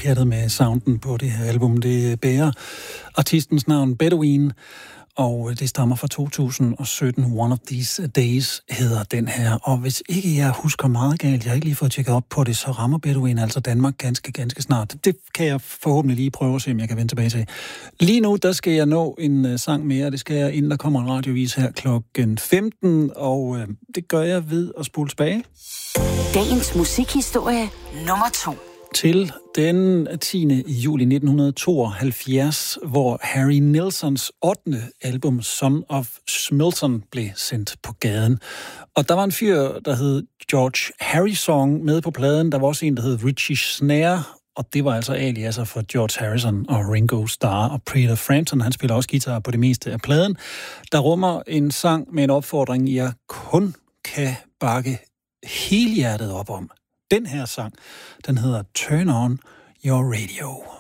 pjattet med sounden på det her album. Det bærer artistens navn Bedouin, og det stammer fra 2017. One of These Days hedder den her. Og hvis ikke jeg husker meget galt, jeg har ikke lige fået tjekket op på det, så rammer Bedouin altså Danmark ganske snart. Det kan jeg forhåbentlig lige prøve at se, om jeg kan vende tilbage til. Lige nu, der skal jeg nå en sang mere. Det skal jeg, inden der kommer en radiovis her klokken 15, og det gør jeg ved at spole tilbage. Dagens musikhistorie nummer 2. Til den 10. juli 1972, hvor Harry Nilssons 8. album Son of Smilton blev sendt på gaden. Og der var en fyr, der hed George Harrison med på pladen. Der var også en, der hed Richie Snare, og det var altså aliaser for George Harrison og Ringo Starr. Og Peter Frampton, han spiller også guitar på det meste af pladen. Der rummer en sang med en opfordring, jeg kun kan bakke helhjertet op om. Den her sang, den hedder Turn On Your Radio.